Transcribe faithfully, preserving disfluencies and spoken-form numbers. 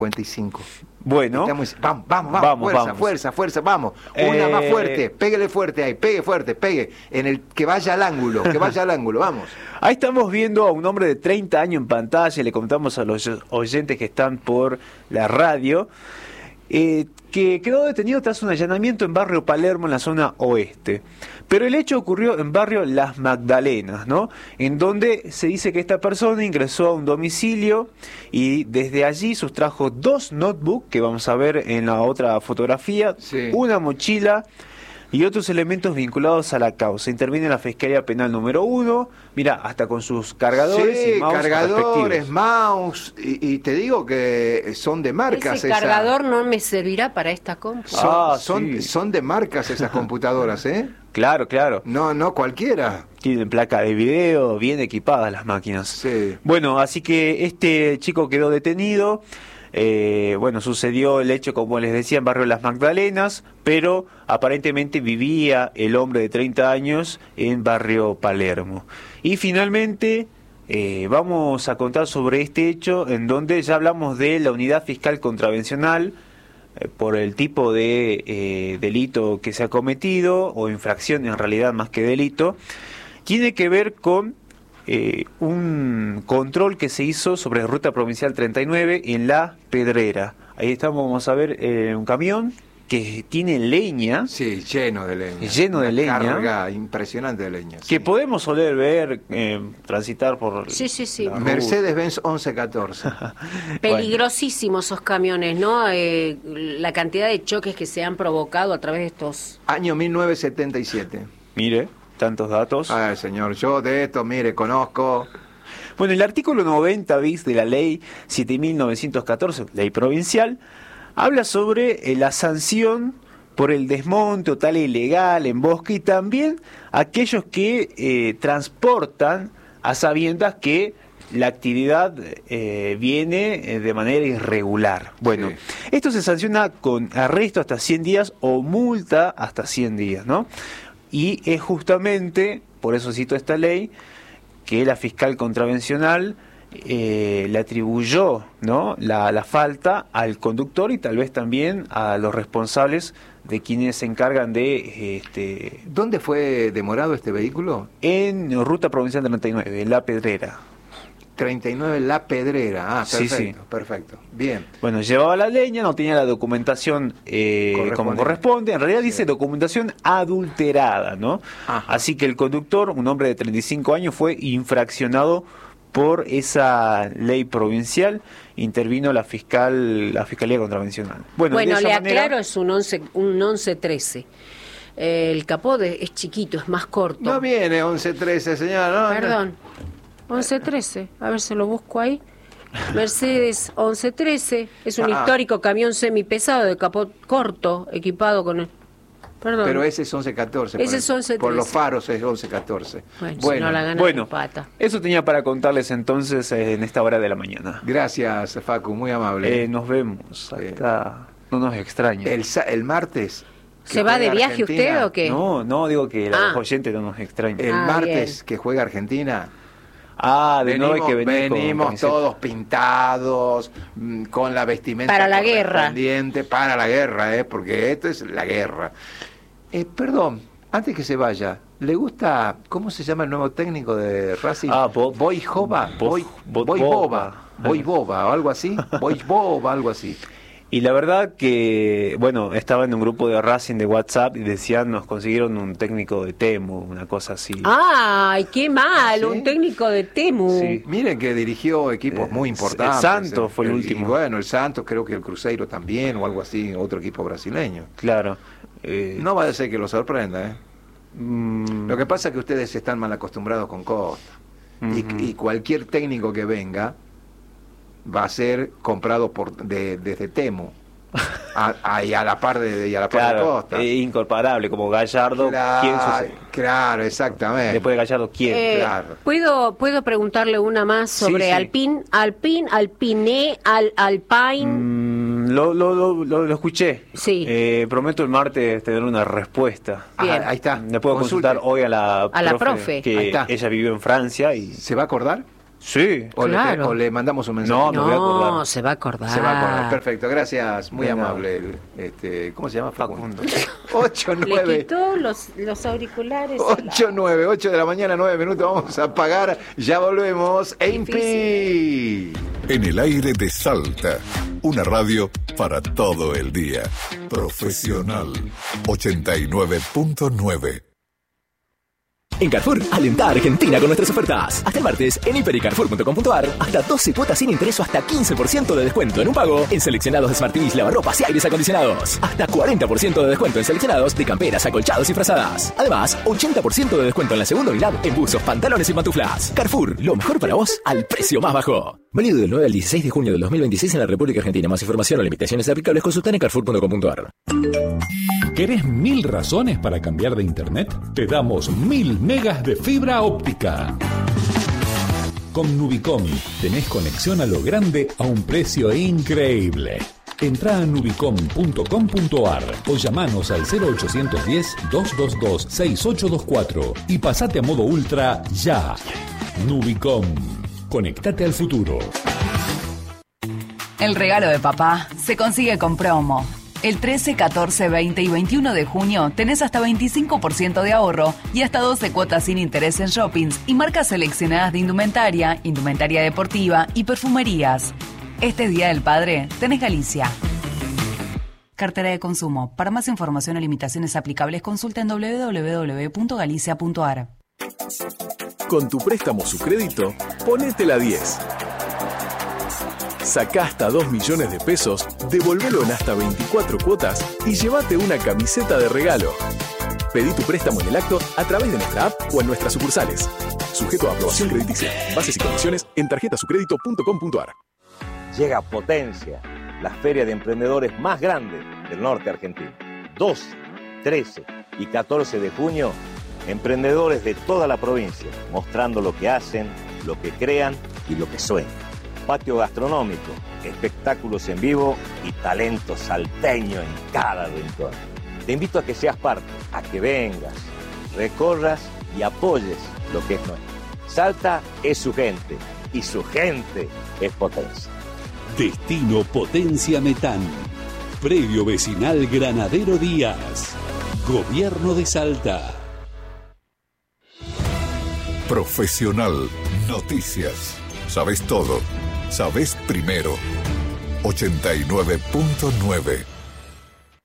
cincuenta y cinco. Bueno, Estamos, vamos, vamos, vamos, vamos, fuerza, vamos. fuerza, fuerza, vamos. Una Eh... más fuerte, péguele fuerte ahí, pegue fuerte, pegue. En el que vaya al ángulo, que vaya al ángulo, vamos. Ahí estamos viendo a un hombre de treinta años en pantalla, le contamos a los oyentes que están por la radio, eh, que quedó detenido tras un allanamiento en barrio Palermo, en la zona oeste. Pero el hecho ocurrió en barrio Las Magdalenas, ¿no? En donde se dice que esta persona ingresó a un domicilio y desde allí sustrajo dos notebooks, que vamos a ver en la otra fotografía, sí. Una mochila y otros elementos vinculados a la causa. Interviene la Fiscalía Penal número uno, mira, hasta con sus cargadores sí, y mouse cargadores, mouse, y, y te digo que son de marcas. Ese esa... cargador no me servirá para esta compu. Son, ah, son, sí. son de marcas esas computadoras, ¿eh? Claro, claro. No, no cualquiera. Tienen placa de video, bien equipadas las máquinas. Sí. Bueno, así que este chico quedó detenido. Eh, bueno, sucedió el hecho, como les decía, en barrio Las Magdalenas, pero aparentemente vivía el hombre de treinta años en barrio Palermo. Y finalmente eh, vamos a contar sobre este hecho en donde ya hablamos de la unidad fiscal contravencional eh, por el tipo de eh, delito que se ha cometido, o infracción en realidad más que delito. Tiene que ver con Eh, un control que se hizo sobre Ruta Provincial treinta y nueve en La Pedrera. Ahí estamos, vamos a ver eh, un camión que tiene leña. Sí, lleno de leña. Lleno Una de leña. Carga impresionante de leña. Que sí. podemos oler ver, eh, transitar por... Sí, sí, sí. Mercedes-Benz once catorce. Peligrosísimos esos camiones, ¿no? Eh, la cantidad de choques que se han provocado a través de estos... Año mil novecientos setenta y siete. Mire, tantos datos. Ay, señor, yo de esto, mire, conozco. Bueno, el artículo noventa bis de la ley siete mil novecientos catorce, ley provincial, habla sobre eh, la sanción por el desmonte o tala ilegal en bosque, y también aquellos que eh, transportan a sabiendas que la actividad eh, viene eh, de manera irregular. Bueno, sí. Esto se sanciona con arresto hasta cien días o multa hasta cien días, ¿no? Y es justamente, por eso cito esta ley, que la fiscal contravencional eh, le atribuyó, ¿no?, la, la falta al conductor y tal vez también a los responsables de quienes se encargan de... Este, ¿Dónde fue demorado este vehículo? En Ruta Provincial treinta y nueve, en La Pedrera. treinta y nueve La Pedrera, ah, perfecto, sí, sí. perfecto, bien. Bueno, llevaba la leña, no tenía la documentación eh, como corresponde, en realidad dice sí. documentación adulterada, ¿no? Ajá. Así que el conductor, un hombre de treinta y cinco años, fue infraccionado por esa ley provincial, intervino la fiscal, la Fiscalía Contravencional. Bueno, bueno le manera... aclaro, es un once, un once trece. Eh, el capó de, es chiquito, es más corto. No viene once trece, señora, no. Perdón. once trece, a ver si lo busco ahí. Mercedes once trece, es un ah, histórico camión semipesado de capó corto, equipado con el... Perdón. Pero ese es once catorce. Ese es once trece. Por los faros es once catorce. Bueno, bueno, si no la gana bueno de pata. Eso tenía para contarles entonces eh, en esta hora de la mañana. Gracias, Facu, muy amable. Eh, nos vemos. Hasta... No nos extraña. El, el martes... ¿Se va de viaje Argentina, usted o qué? No, no, digo que los ah. oyentes no nos extrañen. El ah, martes bien. que juega Argentina... Ah, de venimos, nuevo hay que venir venimos con todos pintados, con la vestimenta para la guerra. Para la guerra, ¿eh? Porque esto es la guerra. Eh, perdón, antes que se vaya, ¿le gusta, cómo se llama el nuevo técnico de Racing? Ah, Bob. Boy Jova, Boy, Boy Boba, Boy Boba, o algo así, Boy Boba, algo así. Y la verdad que, bueno, estaba en un grupo de Racing de WhatsApp y decían, nos consiguieron un técnico de Temu, una cosa así. ¡Ay, qué mal! ¿Sí? Un técnico de Temu. Sí. Miren que dirigió equipos eh, muy importantes. El Santos fue el, el último. Y bueno, el Santos, creo que el Cruzeiro también, o algo así, otro equipo brasileño. Claro. Eh, no va a ser que lo sorprenda, ¿eh? Mm, lo que pasa es que ustedes están mal acostumbrados con Costa. Uh-huh. y, y cualquier técnico que venga... va a ser comprado por de, desde Temu a, a, y a la par de, y a la par claro, de Costa. Es incomparable, como Gallardo, claro, ¿quién sucede? Claro, exactamente. Después de Gallardo, ¿quién? Eh, claro. ¿puedo, ¿Puedo preguntarle una más sobre sí, sí. Alpine, Alpine, Alpine, Al, Alpine? Mm, lo, lo, lo, lo, lo escuché. Sí. Eh, prometo el martes tener una respuesta. Bien. Ah, ahí está. Le puedo Consulte. consultar hoy a la a profe, la profe. que ella vivió en Francia y... ¿Se va a acordar? Sí. O, claro. le, o le mandamos un mensaje. No, me voy a acordar. No, se va a acordar. Se va a acordar. Perfecto, gracias, muy Venga. amable. Este, ¿cómo se llama? Facundo. ocho Le nueve quitó los, los auriculares. a la- ocho nueve, ocho de la mañana, nueve minutos, vamos a pagar, ya volvemos. E I N P I. En el aire de Salta, una radio para todo el día. Profesional ochenta y nueve punto nueve. En Carrefour, alentá a Argentina con nuestras ofertas. Hasta el martes, en hiper y carrefour punto com punto ar, hasta doce cuotas sin interés o hasta quince por ciento de descuento en un pago en seleccionados Smart T Vs, lavarropas y aires acondicionados. Hasta cuarenta por ciento de descuento en seleccionados de camperas, acolchados y frazadas. Además, ochenta por ciento de descuento en la segunda unidad en buzos, pantalones y pantuflas. Carrefour, lo mejor para vos al precio más bajo. Válido del nueve al dieciséis de junio del dos mil veintiséis en la República Argentina. Más información o limitaciones aplicables consultan en carrefour punto com punto ar. ¿Querés mil razones para cambiar de internet? Te damos mil megas de fibra óptica. Con Nubicom tenés conexión a lo grande a un precio increíble. Entrá a nubicom punto com punto ar o llamanos al cero ochocientos diez, doscientos veintidós, sesenta y ocho veinticuatro y pasate a modo ultra ya. Nubicom. Conectate al futuro. El regalo de papá se consigue con promo. El trece, catorce, veinte y veintiuno de junio tenés hasta veinticinco por ciento de ahorro y hasta doce cuotas sin interés en shoppings y marcas seleccionadas de indumentaria, indumentaria deportiva y perfumerías. Este Día del Padre tenés Galicia. Cartera de consumo. Para más información o limitaciones aplicables consulta en doble u doble u doble u punto galicia punto ar. Con tu préstamo Sucrédito, ponete la diez. Sacá hasta dos millones de pesos, devolvelo en hasta veinticuatro cuotas y llévate una camiseta de regalo. Pedí tu préstamo en el acto a través de nuestra app o en nuestras sucursales. Sujeto a aprobación crediticia. Bases y condiciones en tarjeta su crédito punto com punto ar. Llega Potencia, la feria de emprendedores más grande del norte argentino. doce, trece y catorce de junio, emprendedores de toda la provincia, mostrando lo que hacen, lo que crean y lo que sueñan. Patio gastronómico, espectáculos en vivo y talento salteño en cada rincón. Te invito a que seas parte, a que vengas, recorras y apoyes lo que es nuestro. Salta es su gente y su gente es Potencia. Destino Potencia Metán. Predio Vecinal Granadero Díaz. Gobierno de Salta. Profesional Noticias. Sabés todo. Sabés primero. ochenta y nueve punto nueve.